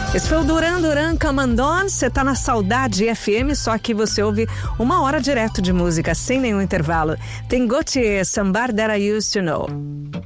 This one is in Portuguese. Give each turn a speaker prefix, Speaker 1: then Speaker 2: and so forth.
Speaker 1: Esse foi o Duran Duran Camandon. Você tá na Saudade FM, só que você ouve 1 hora direto de música, sem nenhum intervalo. Tem Gautier, Somebody That I Used to Know.